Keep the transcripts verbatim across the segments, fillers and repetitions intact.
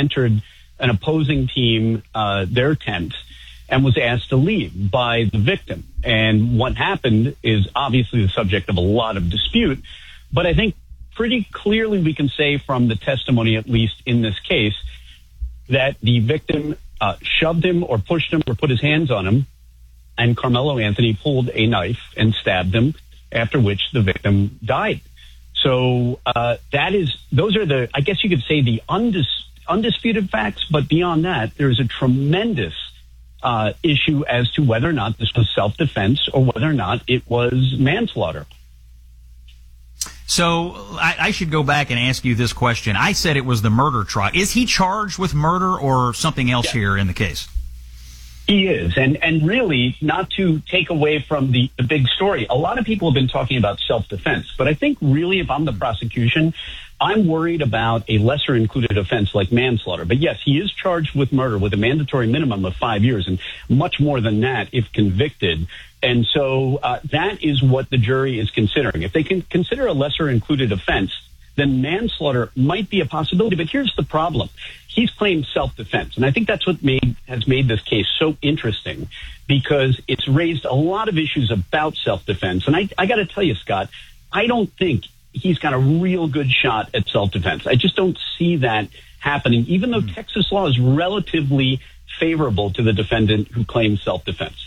entered an opposing team, uh, their tent, and was asked to leave by the victim. And what happened is obviously the subject of a lot of dispute, but I think pretty clearly we can say from the testimony, at least in this case, that the victim uh, shoved him or pushed him or put his hands on him, and Carmelo Anthony pulled a knife and stabbed him, after which the victim died. So uh, that is, those are the, I guess you could say, the undis, undisputed facts, but beyond that, there is a tremendous uh, issue as to whether or not this was self-defense or whether or not it was manslaughter. So I, I should go back and ask you this question. I said it was the murder trial. Is he charged with murder or something else Yeah. here in the case? He is. And, and really, not to take away from the, the big story, a lot of people have been talking about self-defense. But I think really, if I'm the prosecution, I'm worried about a lesser included offense like manslaughter. But yes, he is charged with murder with a mandatory minimum of five years and much more than that if convicted. And so uh, that is what the jury is considering. If they can consider a lesser included offense, then manslaughter might be a possibility. But here's the problem. He's claimed self-defense. And I think that's what made has made this case so interesting, because it's raised a lot of issues about self-defense. And I, I got to tell you, Scott, I don't think he's got a real good shot at self-defense. I just don't see that happening, even though Texas law is relatively favorable to the defendant who claims self-defense.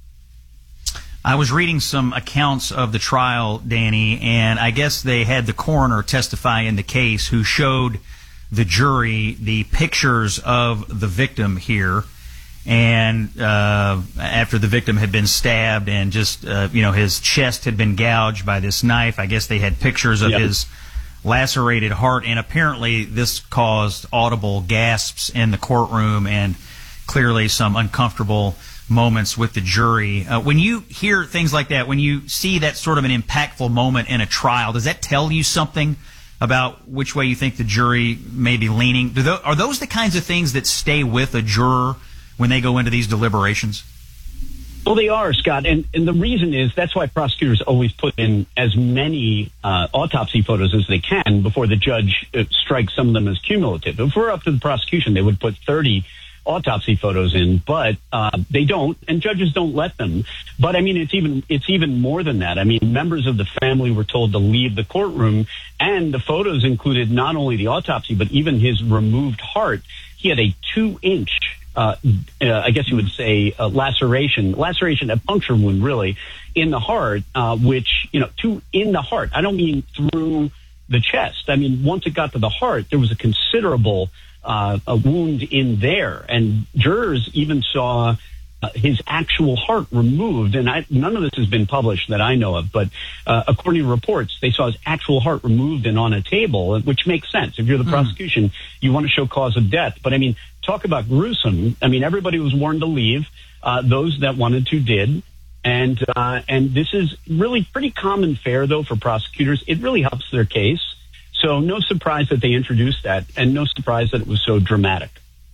I was reading some accounts of the trial, Danny, and I guess they had the coroner testify in the case who showed the jury the pictures of the victim here, and uh, after the victim had been stabbed and just, uh, you know, his chest had been gouged by this knife. I guess they had pictures of Yep. his lacerated heart, and apparently this caused audible gasps in the courtroom and clearly some uncomfortable moments with the jury. Uh, when you hear things like that, when you see that sort of an impactful moment in a trial, does that tell you something about which way you think the jury may be leaning? Do those, are those the kinds of things that stay with a juror when they go into these deliberations? Well, they are, Scott, and, and the reason is that's why prosecutors always put in as many uh, autopsy photos as they can before the judge uh, strikes some of them as cumulative. If we're up to the prosecution, they would put thirty autopsy photos in, but uh, they don't, and judges don't let them. But I mean, it's even it's even more than that. I mean, members of the family were told to leave the courtroom, and the photos included not only the autopsy, but even his removed heart. He had a two-inch, uh, uh, I guess you would say, uh, laceration, laceration, a puncture wound, really, in the heart, uh, which, you know, two in the heart. I don't mean through the chest. I mean, once it got to the heart, there was a considerable Uh, a wound in there, and jurors even saw uh, his actual heart removed. And I, none of this has been published that I know of, but uh, according to reports, they saw his actual heart removed and on a table, which makes sense. If you're the mm. prosecution, you want to show cause of death. But I mean, talk about gruesome. I mean, everybody was warned to leave. Uh, those that wanted to did. And uh, and this is really pretty common fare, though, for prosecutors. It really helps their case. So no surprise that they introduced that, and no surprise that it was so dramatic.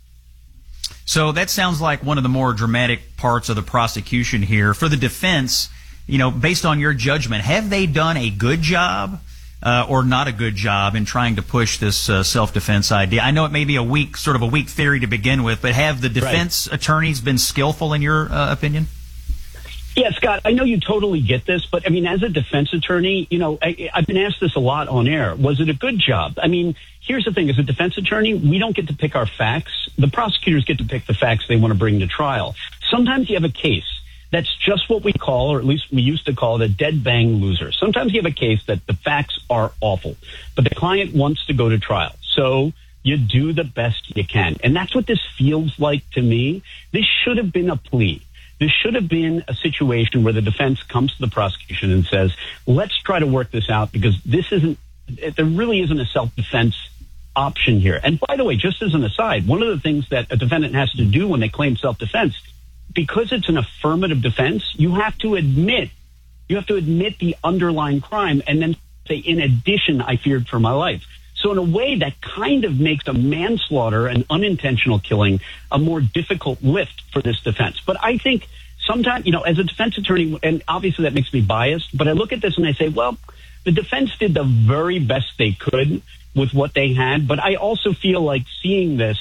So that sounds like one of the more dramatic parts of the prosecution here. For the defense, you know, based on your judgment, have they done a good job uh, or not a good job in trying to push this uh, self-defense idea? I know it may be a weak, sort of a weak theory to begin with, but have the defense right. attorneys been skillful in your uh, opinion? Yeah, Scott, I know you totally get this, but I mean, as a defense attorney, you know, I, I've been asked this a lot on air. Was it a good job? I mean, here's the thing. As a defense attorney, we don't get to pick our facts. The prosecutors get to pick the facts they want to bring to trial. Sometimes you have a case that's just what we call, or at least we used to call it, a dead bang loser. Sometimes you have a case that the facts are awful, but the client wants to go to trial. So you do the best you can. And that's what this feels like to me. This should have been a plea. This should have been a situation where the defense comes to the prosecution and says, let's try to work this out, because this isn't, there really isn't a self-defense option here. And by the way, just as an aside, one of the things that a defendant has to do when they claim self-defense, because it's an affirmative defense, you have to admit, you have to admit the underlying crime and then say, in addition, I feared for my life. So in a way, that kind of makes a manslaughter, an unintentional killing, a more difficult lift for this defense. But I think sometimes, you know, as a defense attorney, and obviously that makes me biased, but I look at this and I say, well, the defense did the very best they could with what they had. But I also feel like seeing this